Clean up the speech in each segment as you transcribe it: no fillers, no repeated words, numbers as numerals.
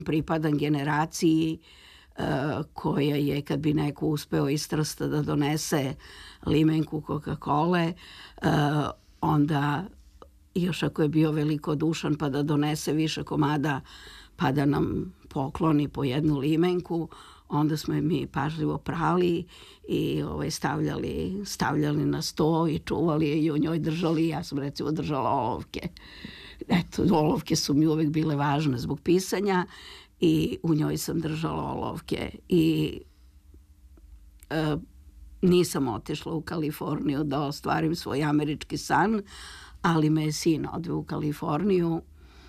Pripadam generaciji koja je, kad bi neko uspeo iz Trsta da donese limenku Coca-Cole, onda još ako je bio velikodušan pa da donese više komada pa da nam pokloni po jednu limenku, onda smo je mi pažljivo prali i stavljali na sto i čuvali je i u njoj držali. Ja sam recimo držala olovke. Eto, olovke su mi uvek bile važne zbog pisanja i u njoj sam držala olovke i nisam otišla u Kaliforniju da ostvarim svoj američki san, ali me je sin odveo u Kaliforniju.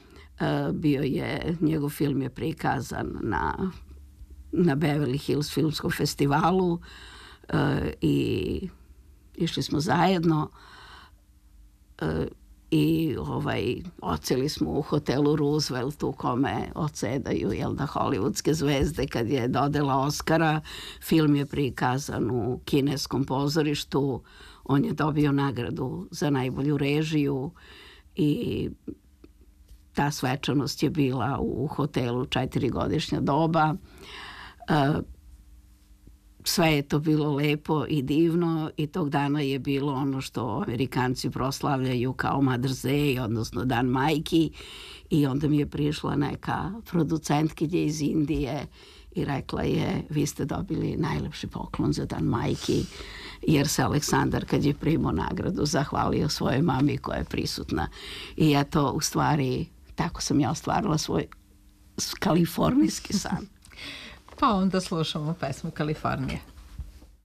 Njegov film je prikazan na Beverly Hills filmskom festivalu i išli smo zajedno i odseli smo u hotelu Roosevelt u kome odsedaju hollywoodske zvezde. Kad je dodela Oscara, film je prikazan u kineskom pozorištu, on je dobio nagradu za najbolju režiju i ta svečanost je bila u hotelu 4-godišnja doba. Sve je to bilo lepo i divno i tog dana je bilo ono što Amerikanci proslavljaju kao Mother's Day, odnosno Dan majki, i onda mi je prišla neka producentkinja iz Indije i rekla je: vi ste dobili najlepši poklon za Dan majki, jer se Aleksandar, kad je primao nagradu, zahvalio svojoj mami koja je prisutna. I eto, u stvari, tako sam ja ostvarila svoj kalifornijski san. Pa onda slušamo pesmu Kalifornije.